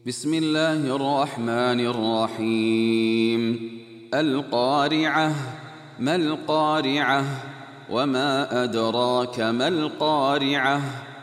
بسم الله الرحمن الرحيم. القارعة. ما القارعة؟ وما أدراك ما القارعة؟